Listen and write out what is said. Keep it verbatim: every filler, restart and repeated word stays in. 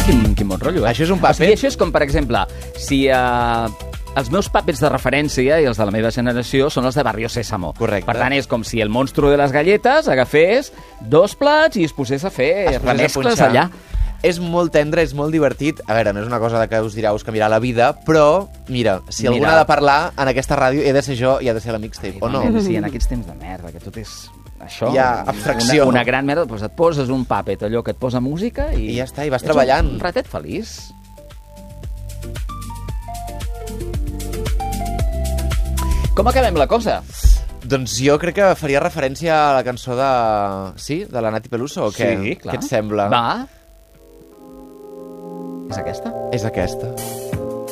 quin, quin bon rotllo, eh? Això és un O sigui, puppet? això és com, per exemple, si uh, els meus puppets de referència i els de la meva generació són els de Barrio Sésamo. Correcte. Per tant, és com si el monstru de les galletes agafés dos plats i es posés a fer Es posés a remescles punxar. allà. És molt tendre, és molt divertit. A veure, no és una cosa de que us dirà, us canviarà la vida, però, mira, si algú Mira. ha de parlar en aquesta ràdio, he de ser jo i ha de ser la mixtape, o no? Igualment, sí, en aquests temps de merda, que tot és això, Hi ha abstracció. Una, una gran merda, doncs et poses un puppet, allò que et posa música i... I ja està, i vas ets treballant. Un ratet feliç. Com acabem la cosa? Doncs jo crec que faria referència a la cançó de... Sí? De la Nati Peluso, o què? Sí, clar. Què et sembla? Va. És aquesta? És aquesta.